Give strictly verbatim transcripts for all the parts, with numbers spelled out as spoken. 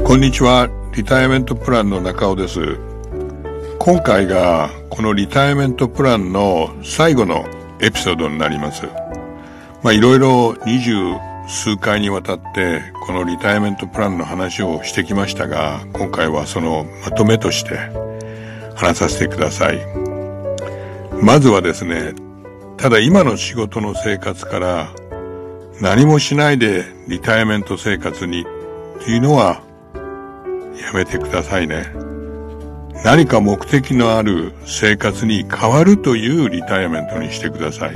こんにちは。リタイアメントプランの中尾です。今回がこのリタイアメントプランの最後のエピソードになります。まあいろいろ二十数回にわたってこのリタイアメントプランの話をしてきましたが、今回はそのまとめとして話させてください。まずはですね、ただ今の仕事の生活から何もしないでリタイアメント生活にっていうのはやめてくださいね。何か目的のある生活に変わるというリタイアメントにしてください。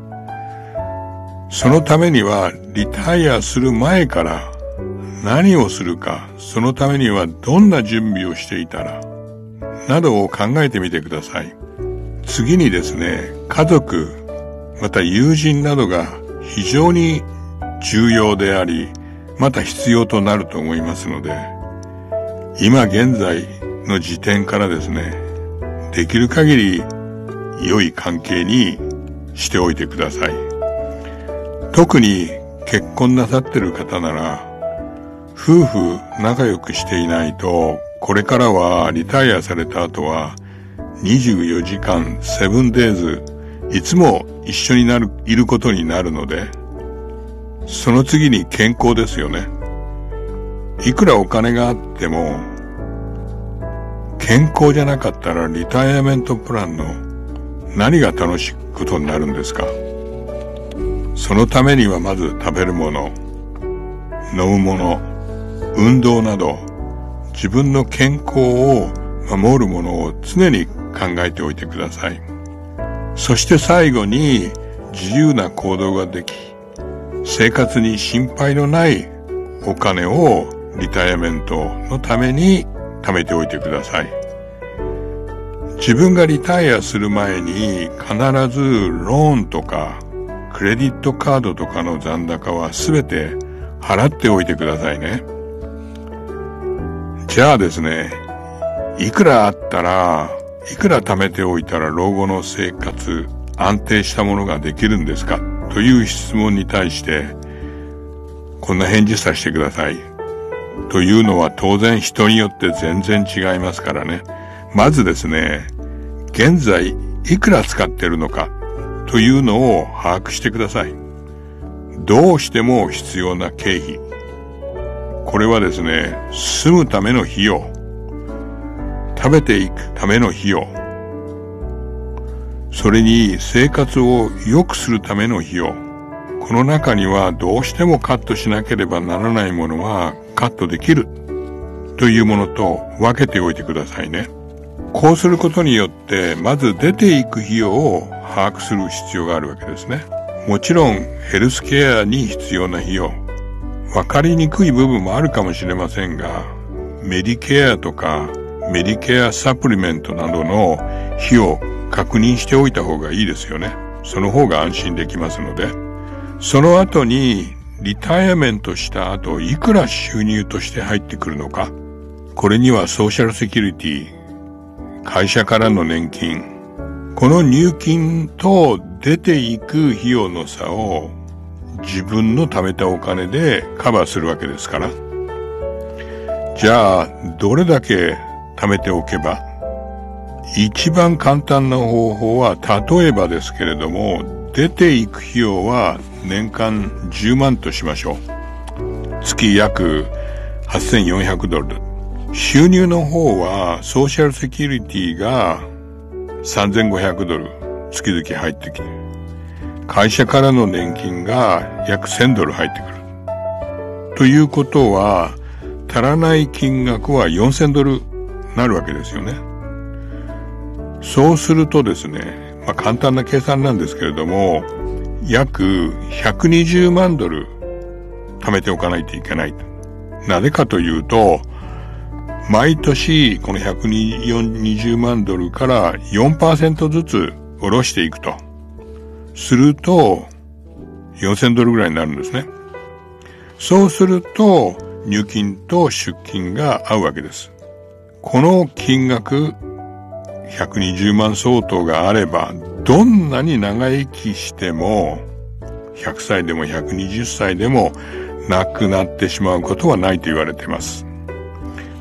そのためにはリタイアする前から何をするか、そのためにはどんな準備をしていたらなどを考えてみてください。次にですね、家族また友人などが非常に重要であり、また必要となると思いますので、今現在の時点からですね、できる限り良い関係にしておいてください。特に結婚なさってる方なら、夫婦仲良くしていないと、これからはリタイアされた後はにじゅうよじかんセブンデイズいつも一緒になるいることになるので、その次に健康ですよね。いくらお金があっても健康じゃなかったらリタイアメントプランの何が楽しいことになるんですか。そのためにはまず食べるもの、飲むもの、運動など自分の健康を守るものを常に考えておいてください。そして最後に自由な行動ができ、生活に心配のないお金をリタイアメントのために貯めておいてください。自分がリタイアする前に必ずローンとかクレディットカードとかの残高はすべて払っておいてくださいね。じゃあですね、いくらあったら、いくら貯めておいたら老後の生活安定したものができるんですかという質問に対してこんな返事させてください。というのは当然人によって全然違いますからね。まずですね、現在いくら使ってるのかというのを把握してください。どうしても必要な経費。これはですね、住むための費用、食べていくための費用、それに生活を良くするための費用。この中にはどうしてもカットしなければならないものはカットできるというものと分けておいてくださいね。こうすることによってまず出ていく費用を把握する必要があるわけですね。もちろんヘルスケアに必要な費用、分かりにくい部分もあるかもしれませんが、メディケアとかメディケアサプリメントなどの費用確認しておいた方がいいですよね。その方が安心できますので。その後にリタイアメントした後いくら収入として入ってくるのか。これにはソーシャルセキュリティ、会社からの年金、この入金と出ていく費用の差を自分の貯めたお金でカバーするわけですから。じゃあどれだけ貯めておけば。一番簡単な方法は、例えばですけれども、出ていく費用は年間じゅうまんとしましょう。月約はっせんよんひゃくドル。収入の方はソーシャルセキュリティがさんぜんごひゃくドル月々入ってきて、会社からの年金が約せんドル入ってくる。ということは、足らない金額はよんせんドルなるわけですよね。そうするとですね、まあ簡単な計算なんですけれども、約ひゃくにじゅうまんドル貯めておかないといけない。なぜかというと、毎年このひゃくにじゅうまんドルから よんパーセント ずつ下ろしていくと。すると、よんせんドルぐらいになるんですね。そうすると、入金と出金が合うわけです。この金額、ひゃくにじゅうまん相当があれば、どんなに長生きしても、ひゃくさいでもひゃくにじゅっさいでも亡くなってしまうことはないと言われています。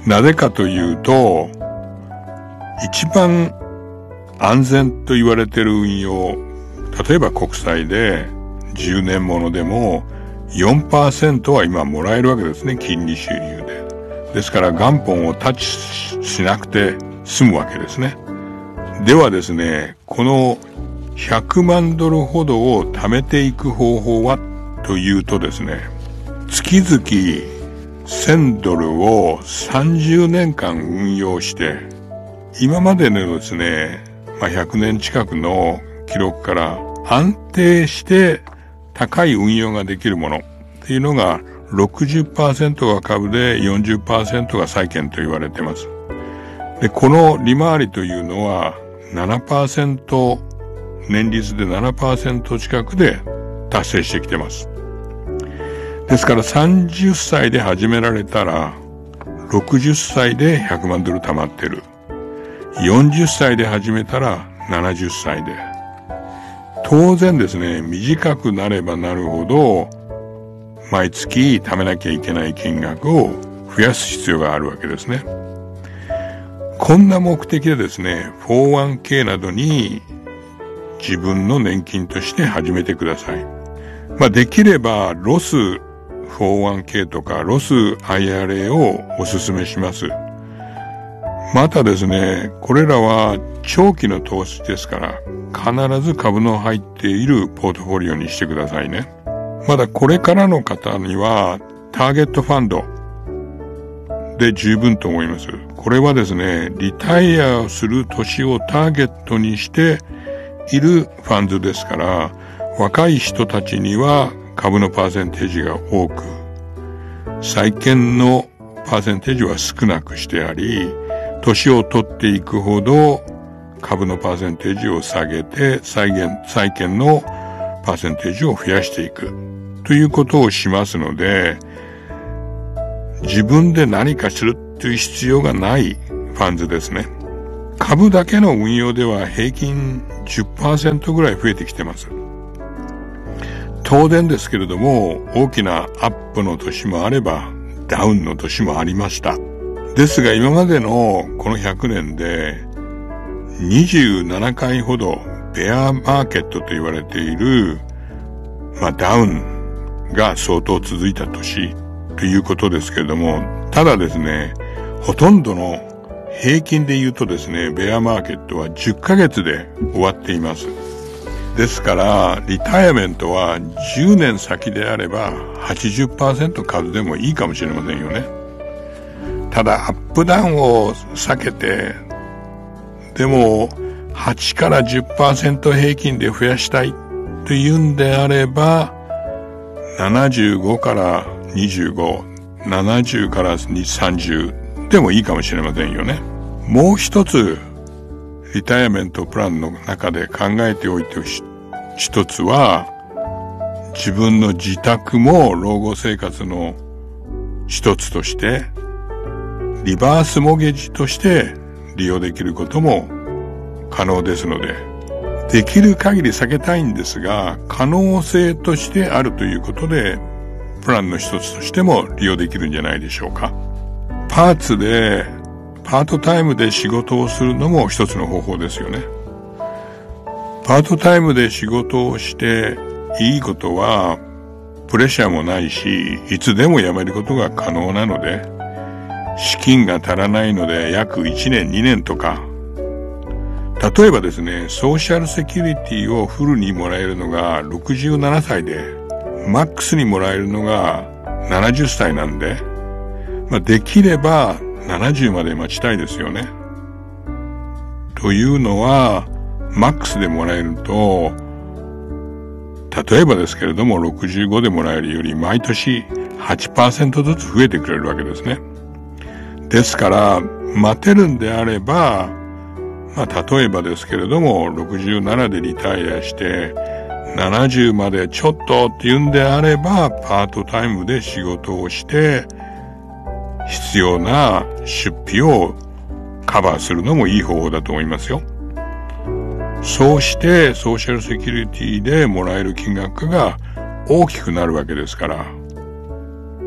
なぜかというと、一番安全と言われている運用、例えば国債でじゅうねんものでも よんパーセント は今もらえるわけですね、金利収入で。ですから元本をタッチしなくて済むわけですね。ではですね、このひゃくまんドルほどを貯めていく方法はというとですね、月々せんドルをさんじゅうねんかん運用して、今までのですね、まあ、ひゃくねん近くの記録から安定して高い運用ができるものっていうのが ろくじゅっパーセント が株で よんじゅっパーセント が債券と言われています。で、この利回りというのは ななパーセント、年率で ななパーセント 近くで達成してきてます。ですからさんじゅっさいで始められたらろくじゅっさいでひゃくまんドル貯まってる。よんじゅっさいで始めたらななじゅっさいで。当然ですね、短くなればなるほど毎月貯めなきゃいけない金額を増やす必要があるわけですね。こんな目的でですね、フォーワンケー などに自分の年金として始めてください。まあできればロス フォーワンケー とかロス アイアールエー をお勧めします。またですね、これらは長期の投資ですから必ず株の入っているポートフォリオにしてくださいね。まだこれからの方にはターゲットファンドで十分と思います。これはですね、リタイアをする年をターゲットにしているファンドですから、若い人たちには株のパーセンテージが多く、債券のパーセンテージは少なくしてあり、年を取っていくほど株のパーセンテージを下げて債券、債券のパーセンテージを増やしていくということをしますので、自分で何かするという必要がないファンドですね。株だけの運用では平均 じゅっパーセント ぐらい増えてきてます。当然ですけれども、大きなアップの年もあればダウンの年もありました。ですが今までのこのひゃくねんでにじゅうななかいほどベアマーケットと言われている、まあ、ダウンが相当続いた年ということですけれども、ただですね、ほとんどの平均で言うとですね、ベアマーケットはじゅっかげつで終わっています。ですからリタイアメントはじゅうねん先であれば はちじゅっパーセント 数でもいいかもしれませんよね。ただアップダウンを避けて、でもはちから じゅっパーセント 平均で増やしたいというんであれば、ななじゅうごからにじゅうご、ななじゅうからさんじゅうでもいいかもしれませんよね。もう一つリタイアメントプランの中で考えておいて一つは、自分の自宅も老後生活の一つとしてリバースモゲージとして利用できることも可能ですので、できる限り避けたいんですが、可能性としてあるということでプランの一つとしても利用できるんじゃないでしょうか。パーツでパートタイムで仕事をするのも一つの方法ですよね。パートタイムで仕事をしていいことはプレッシャーもないし、いつでも辞めることが可能なので、資金が足らないので約いちねんにねんとか、例えばですね、ソーシャルセキュリティをフルにもらえるのがろくじゅうななさいで、マックスにもらえるのがななじゅっさいなんで、まあ、できればななじゅうまで待ちたいですよね。というのは、マックスでもらえると、例えばですけれどもろくじゅうごでもらえるより毎年 はちパーセント ずつ増えてくれるわけですね。ですから待てるんであれば、まあ例えばですけれどもろくじゅうななでリタイアしてななじゅうまでちょっとっていうんであれば、パートタイムで仕事をして必要な出費をカバーするのもいい方法だと思いますよ。そうしてソーシャルセキュリティでもらえる金額が大きくなるわけですから、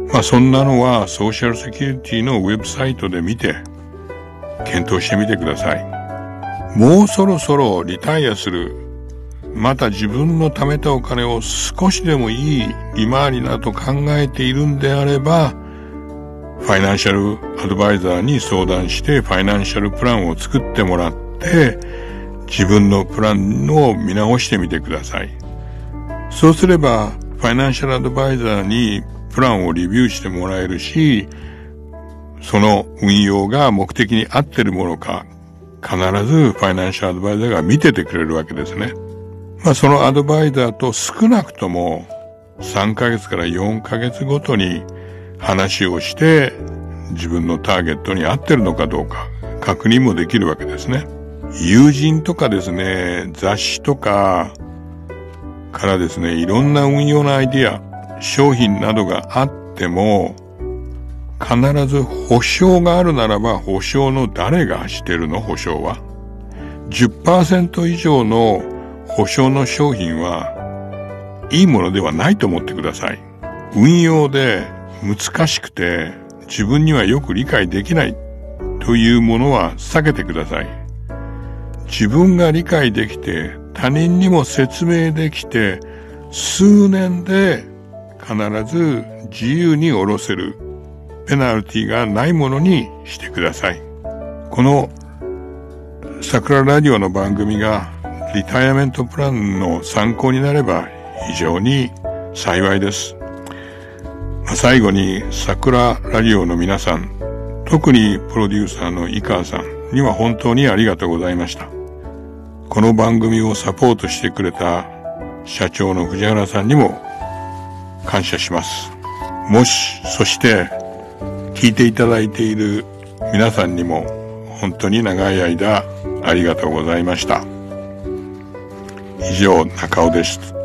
まあそんなのはソーシャルセキュリティのウェブサイトで見て検討してみてください。もうそろそろリタイアする。また自分の貯めたお金を少しでもいい利回りなと考えているんであれば、ファイナンシャルアドバイザーに相談してファイナンシャルプランを作ってもらって、自分のプランを見直してみてください。そうすれば、ファイナンシャルアドバイザーにプランをレビューしてもらえるし、その運用が目的に合ってるものか、必ずファイナンシャルアドバイザーが見ててくれるわけですね。まあそのアドバイザーと少なくともさんかげつからよんかげつごとに話をして自分のターゲットに合ってるのかどうか確認もできるわけですね。友人とかですね、雑誌とかからですね、いろんな運用のアイディア、商品などがあっても必ず保証があるならば保証の誰がしてるの？保証は じゅっパーセント 以上の保証の商品はいいものではないと思ってください。運用で難しくて自分にはよく理解できないというものは避けてください。自分が理解できて他人にも説明できて数年で必ず自由に下ろせるペナルティがないものにしてください。この桜ラジオの番組がリタイアメントプランの参考になれば非常に幸いです。まあ、最後に桜ラジオの皆さん、特にプロデューサーの井川さんには本当にありがとうございました。この番組をサポートしてくれた社長の藤原さんにも感謝します。もし、そして聞いていただいている皆さんにも本当に長い間ありがとうございました。以上、中尾です。